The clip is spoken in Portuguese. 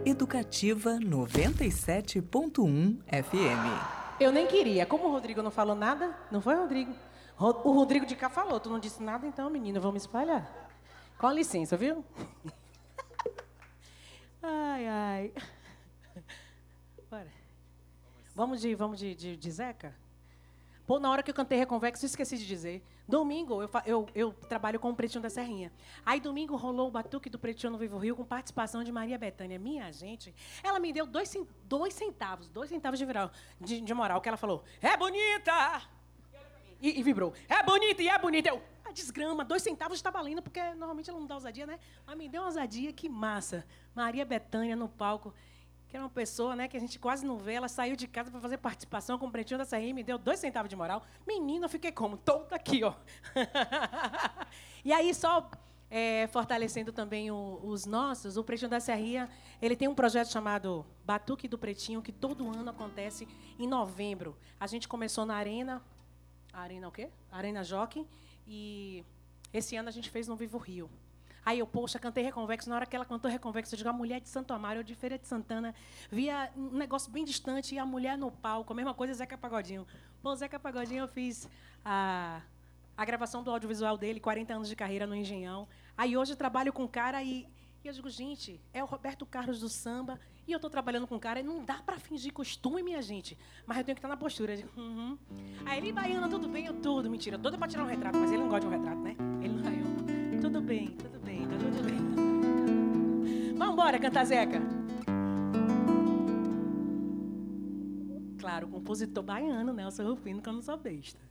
Educativa 97.1 FM. Eu nem queria. Como o Rodrigo não falou nada, não foi, Rodrigo? O Rodrigo de cá falou. Tu não disse nada, então, menina, eu vou me espalhar. Com licença, viu? Ai, ai. Bora. Vamos de Zeca? Pô, na hora que eu cantei Reconvexo, eu esqueci de dizer. Domingo, eu trabalho com o Pretinho da Serrinha. Aí, domingo, rolou o Batuque do Pretinho no Vivo Rio com participação de Maria Bethânia. Minha gente, ela me deu dois centavos de moral, que ela falou, é bonita! E vibrou, é bonita e é bonita. Eu, a desgrama, 2 centavos está valendo, porque normalmente ela não dá ousadia, né? Mas me deu uma ousadia, que massa. Maria Bethânia no palco, que era uma pessoa, né, que a gente quase não vê, ela saiu de casa para fazer participação com o Pretinho da Serrinha e me deu 2 centavos de moral. Menina, eu fiquei como? Toda aqui, ó. E aí, só fortalecendo também os nossos, o Pretinho da Serrinha, ele tem um projeto chamado Batuque do Pretinho, que todo ano acontece em novembro. A gente começou na Arena o quê? Arena Jockey, e esse ano a gente fez no Vivo Rio. Aí eu, poxa, cantei Reconvexo. Na hora que ela cantou Reconvexo, eu digo, a mulher de Santo Amaro, eu de Feira de Santana, via um negócio bem distante, e a mulher no palco, a mesma coisa, Zeca Pagodinho. Pô, Zeca Pagodinho, eu fiz a gravação do audiovisual dele, 40 anos de carreira no Engenhão. Aí hoje eu trabalho com um cara e eu digo, gente, é o Roberto Carlos do samba, e eu estou trabalhando com um cara, e não dá para fingir costume, minha gente. Mas eu tenho que estar na postura. Eu digo, Aí ele, baiana, tudo bem? Eu, tudo. Mentira, toda para tirar um retrato, mas ele não gosta de um retrato, né? Ele não vai. Tudo bem, tá tudo bem. Vamos embora, cantar Zeca. Claro, compositor baiano, Nelson Rufino, que eu não sou besta.